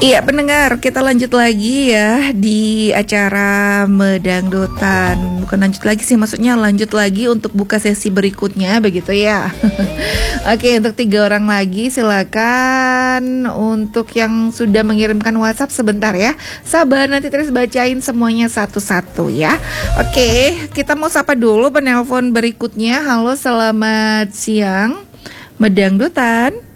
Iya pendengar, kita lanjut lagi ya di acara Medangdutan. Bukan lanjut lagi sih, maksudnya lanjut lagi untuk buka sesi berikutnya, begitu ya. Oke, untuk 3 orang lagi silakan. Untuk yang sudah mengirimkan WhatsApp sebentar ya. Sabar, nanti terus bacain semuanya satu-satu ya. Oke, kita mau sapa dulu penelpon berikutnya. Halo, selamat siang Medangdutan.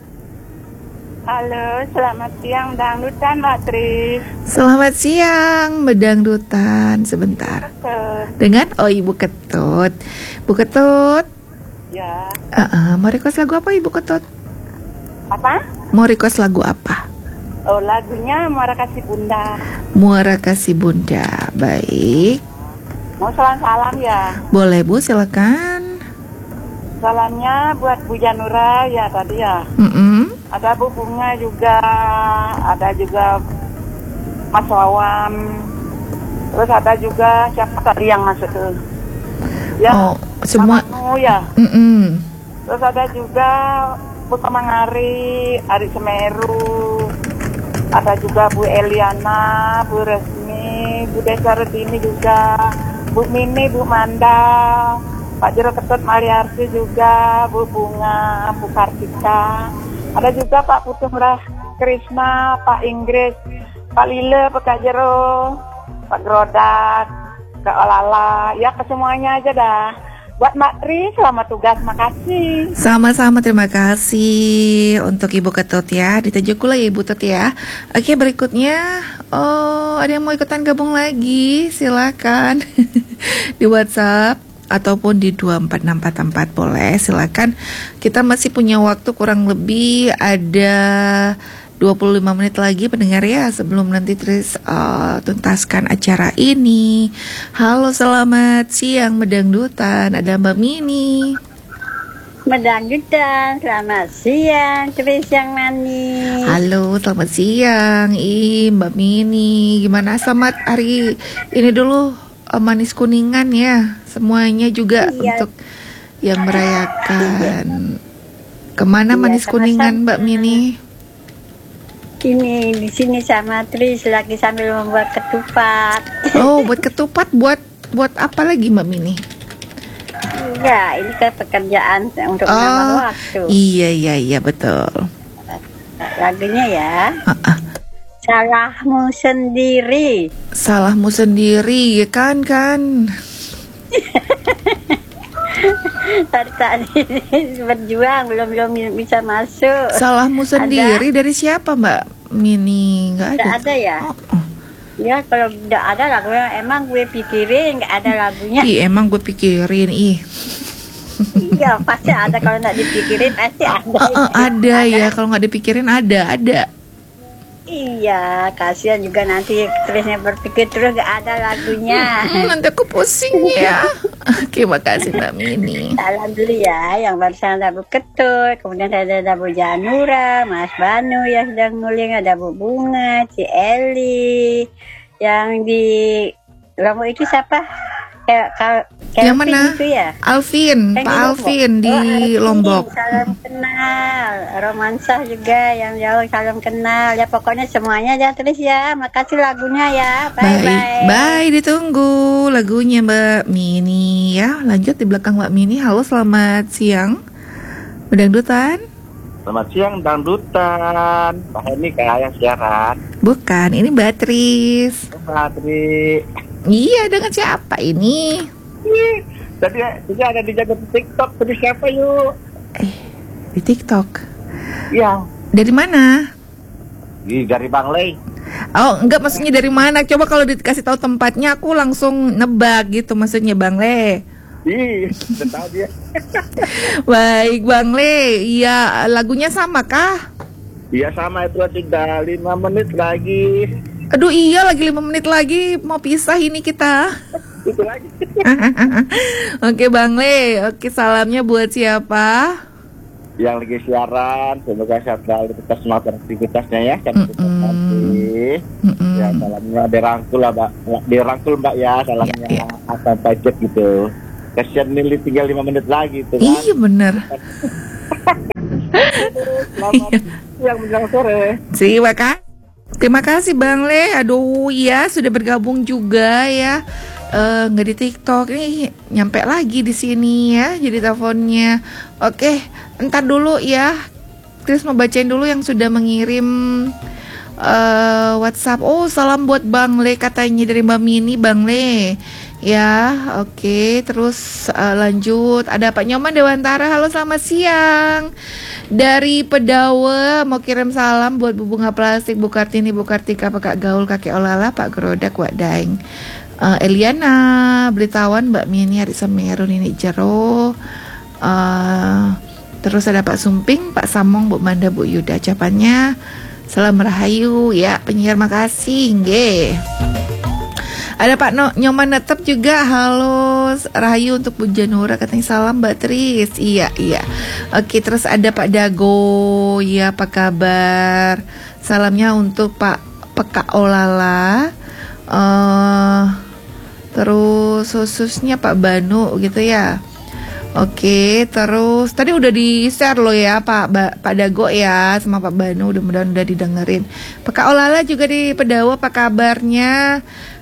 Halo, selamat siang Dangdutan Mbak Tri. Selamat siang Medangdutan. Sebentar. Dengan Ibu Ketut. Bu Ketut. Ya. Mau request lagu apa Ibu Ketut? Apa? Mau request lagu apa? Oh, lagunya Muara Kasih Bunda. Muara Kasih Bunda. Baik. Mau salam-salam ya? Boleh Bu, silakan. Salamnya buat Bu Janura ya tadi ya. Ada Bu Bunga juga, ada juga Mas Wawan, terus ada juga siapa tadi yang masuk tuh? Ya, semua. Ya. Terus ada juga Bu Kamangari, Ari Semeru, ada juga Bu Eliana, Bu Resmi, Bu Desa Retini juga, Bu Mini, Bu Manda, Pak Jero Ketut Maliarsi juga, Bu Bunga, Bu Kartika. Ada juga Pak Putu Murah Krisna, Pak Inggris, Pak Lile, Pak Kajero, Pak Grodat, Kak Olala, ya ke semuanya aja dah. Buat Mbak Tri, selamat tugas, makasih. Sama-sama, terima kasih untuk Ibu Ketut ya. Ditajuk pula ya Ibu Ketut ya. Oke, berikutnya, ada yang mau ikutan gabung lagi, silakan di WhatsApp ataupun di 24644 boleh, silakan. Kita masih punya waktu kurang lebih ada 25 menit lagi pendengar ya, sebelum nanti terus tuntaskan acara ini. Halo, selamat siang Medangdutan. Ada Mbak Mini. Medangdutan, selamat siang Tris yang manis. Halo, selamat siang Mbak Mini. Gimana, selamat hari ini dulu manis Kuningan ya, semuanya juga untuk yang merayakan. Kemana manis Kuningan Mbak Mini? Kini di sini sama Tris lagi sambil membuat ketupat. Oh, buat ketupat, buat apa lagi Mbak Mini? Ya, ini kan pekerjaan untuk menambah waktu. Iya betul. Lagunya ya. Salahmu sendiri. Salahmu sendiri, ya kan? Tadi berjuang belum bisa masuk. Salahmu sendiri dari siapa Mbak Mini? Nggak ada. Nggak ada ya? Ya kalau tidak ada lagunya emang gue pikirin nggak ada lagunya. Emang gue pikirin Iya pasti ada, kalau nggak dipikirin pasti ada. Ada ya, kalau nggak dipikirin ada. Iya, kasihan juga nanti Trisnya berpikir terus gak ada lagunya. Nanti aku pusing ya. Oke, makasih Mbak Mini. Salam dulu ya, yang barusan ada Bu Ketut, kemudian ada Bu Janura, Mas Banu yang sedang nguling, ada Bu Bunga, Ci Eli, yang di Romo itu siapa? Yang mana? Itu ya? Alvin, Pak Alvin di Lombok. Salam kenal, Romansah juga yang jauh salam kenal. Ya pokoknya semuanya ya Tris ya. Makasih lagunya ya. Bye, ditunggu lagunya Mbak Mini ya. Lanjut di belakang Mbak Mini. Halo, selamat siang Medangdutan. Selamat siang Dangdutan. Pak Heni kayak siaran. Bukan, ini Mbak Tris. Mbak Tri. Iya, dengan siapa ini? Tadi ada dijaga di TikTok. Tadi siapa yuk? Di TikTok? Iya. Dari mana? Dari Bang Lei. Oh, enggak, maksudnya dari mana? Coba kalau dikasih tahu tempatnya aku langsung nebak gitu, maksudnya Bang Le. Udah tahu dia. Baik Bang Le. Iya, lagunya sama kah? Iya sama, itu sudah 5 menit lagi. Aduh iya, lagi 5 menit lagi mau pisah ini kita. Itu lagi. Oke Bang Le, oke, salamnya buat siapa? Yang lagi siaran, semoga sehat selalu, tetap semangat aktivitasnya ya. Ya salamnya dirangkul Mbak ya, salamnya ya. Asal budget gitu. Kasian Nili tinggal 5 menit lagi tuh kan. Iya bener. Selamat siang menjelang sore. Terima kasih. Terima kasih Bang Le. Aduh ya sudah bergabung juga ya. Nggak di TikTok nih, nyampe lagi di sini ya. Jadi teleponnya. Oke, entar dulu ya. Chris mau bacain dulu yang sudah mengirim WhatsApp. Oh, salam buat Bang Le katanya dari Mbak Mini, Bang Le. Ya, oke. Terus lanjut. Ada Pak Nyoman Dewantara. Halo, selamat siang. Dari Pedawe mau kirim salam buat Bu Bunga Plastik, Bu Kartini, Bu Kartika, Pak Gaul, Kakek Olala, Pak Gerodak, Wak Daeng, Eliana, Belitawan, Mbak Mini, Adik Semeru, Nini Jero. Terus ada Pak Sumping, Pak Samong, Bu Manda, Bu Yuda. Ucapannya salam rahayu ya, penyiar makasih nggih. Ada Pak Nyoman Netep juga. Halo rahayu untuk Bu Janura, katanya salam Mbak Tris. Iya. Oke, terus ada Pak Dago. Ya, apa kabar? Salamnya untuk Pak Peka Olala. Terus khususnya Pak Banu gitu ya. Oke, terus tadi udah di-share loh ya Pak Dago ya sama Pak Banu, mudah-mudahan udah didengerin. Peka Olala juga di Pedawa, apa kabarnya?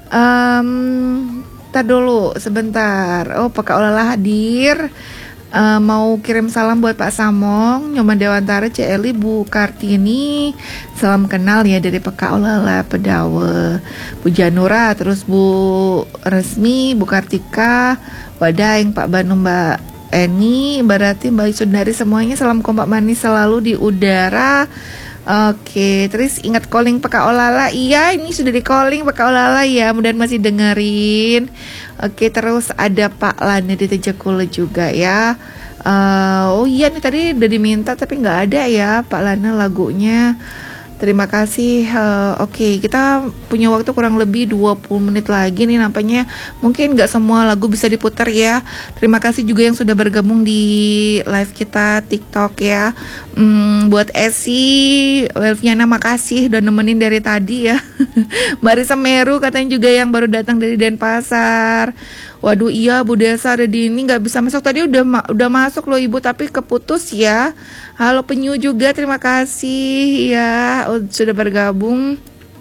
Ntar dulu sebentar. Oh, Peka Olala hadir. Mau kirim salam buat Pak Samong, Nyoman Dewantara, Eli, Bu Kartini. Salam kenal ya dari Peka Olala Pedawe. Bu Janura, terus Bu Resmi, Bu Kartika, Wadaeng, Pak Banu, Mbak Eni, Mbak Rati, Mbak Sundari, semuanya salam kompak manis selalu di udara. Oke, terus ingat calling Peka Olala. Iya, ini sudah di calling Peka Olala ya, mudah-mudahan masih dengerin. Oke, terus ada Pak Lani di Tejakule juga ya. Oh iya nih tadi udah diminta tapi nggak ada ya Pak Lana lagunya. Terima kasih. Oke, kita punya waktu kurang lebih 20 menit lagi nih nampaknya. Mungkin nggak semua lagu bisa diputar ya. Terima kasih juga yang sudah bergabung di live kita TikTok ya. Buat Esi, Welviana makasih udah nemenin dari tadi ya. Mbak Risa Meru katanya juga yang baru datang dari Denpasar. Waduh iya Bu Desa ada di ini nggak bisa masuk tadi udah masuk loh Ibu tapi keputus ya. Halo Penyu juga terima kasih ya sudah bergabung.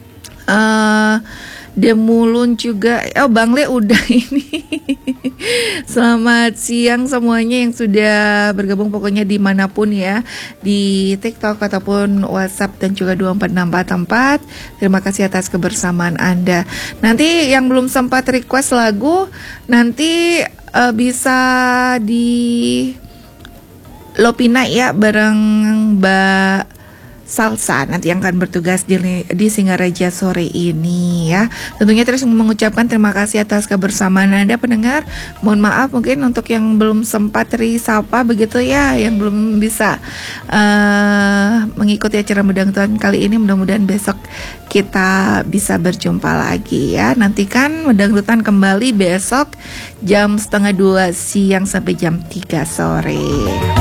Demulun juga. Oh Bang Le udah ini. Selamat siang semuanya yang sudah bergabung pokoknya dimanapun ya, di TikTok ataupun WhatsApp dan juga 24644. Terima kasih atas kebersamaan Anda. Nanti yang belum sempat request lagu nanti bisa di Lopina ya bareng Mbak Salsa nanti yang akan bertugas di Singaraja sore ini ya. Tentunya terus mengucapkan terima kasih atas kebersamaan Anda pendengar. Mohon maaf mungkin untuk yang belum sempat disapa begitu ya, yang belum bisa mengikuti acara Medangtuan kali ini. Mudah-mudahan besok kita bisa berjumpa lagi ya. Nantikan Medangtuan kembali besok jam 1:30 siang sampai jam 3 sore.